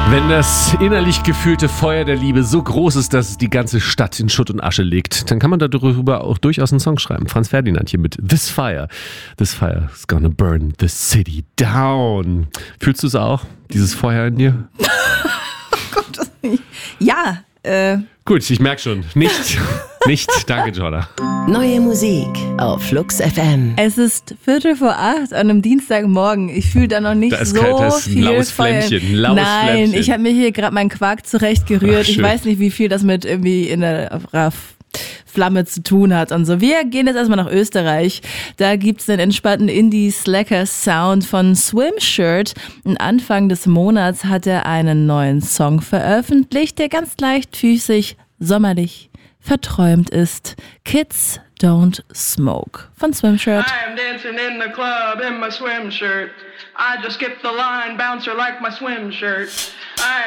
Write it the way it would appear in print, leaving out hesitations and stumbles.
Wenn das innerlich gefühlte Feuer der Liebe so groß ist, dass es die ganze Stadt in Schutt und Asche legt, dann kann man darüber auch durchaus einen Song schreiben. Franz Ferdinand hier mit This Fire. This fire is gonna burn the city down. Fühlst du es auch, dieses Feuer in dir? Ja. Gut, ich merke schon. Nicht. Danke, Jordan. Neue Musik auf Flux FM. Es ist 7:45 an einem Dienstagmorgen. Ich fühle da noch nicht Da ist so kalt, das ist ein viel laues Feuer. Flämmchen, ein laues Nein, Flämmchen. ich habe mir hier gerade meinen Quark zurechtgerührt. Ach, schön. Ich weiß nicht, wie viel das mit irgendwie in der Flamme zu tun hat und so. Wir gehen jetzt erstmal nach Österreich. Da gibt's den entspannten Indie-Slacker-Sound von Swimshirt. Und Anfang des Monats hat er einen neuen Song veröffentlicht, der ganz leichtfüßig, sommerlich, verträumt ist. Kids Don't Smoke von Swimshirt. I am dancing in the club in my swim shirt. I just skipped the line, bouncer like my swim shirt.